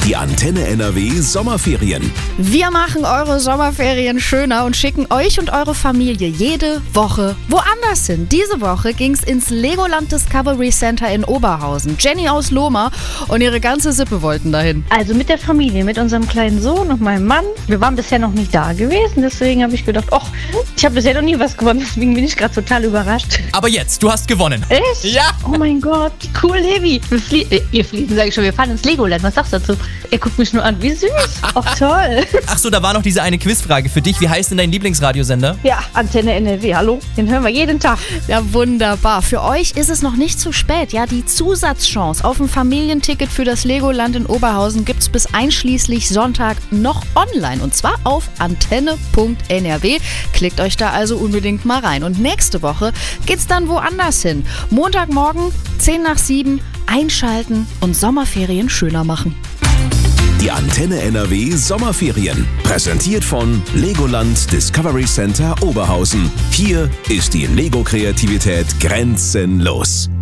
Die Antenne NRW Sommerferien. Wir machen eure Sommerferien schöner und schicken euch und eure Familie jede Woche woanders hin. Diese Woche ging's ins Legoland Discovery Center in Oberhausen. Jenny aus Lohmar und ihre ganze Sippe wollten dahin. Also mit der Familie, mit unserem kleinen Sohn und meinem Mann. Wir waren bisher noch nicht da gewesen, deswegen habe ich gedacht, ich habe bisher noch nie was gewonnen, deswegen bin ich gerade total überrascht. Aber jetzt, du hast gewonnen. Echt? Ja. Oh mein Gott, wie cool, Levi. Wir fahren ins Legoland, was sagst du dazu? Er guckt mich nur an, wie süß. Ach toll. Ach so, da war noch diese eine Quizfrage für dich. Wie heißt denn dein Lieblingsradiosender? Ja, Antenne NRW, hallo? Den hören wir jeden Tag. Ja, wunderbar. Für euch ist es noch nicht zu spät. Ja, die Zusatzchance auf ein Familienticket für das Legoland in Oberhausen gibt's bis einschließlich Sonntag noch online. Und zwar auf antenne.nrw. Klickt euch da also unbedingt mal rein. Und nächste Woche geht's dann woanders hin. Montagmorgen, 6:50, einschalten und Sommerferien schöner machen. Die Antenne NRW Sommerferien. Präsentiert von Legoland Discovery Center Oberhausen. Hier ist die Lego-Kreativität grenzenlos.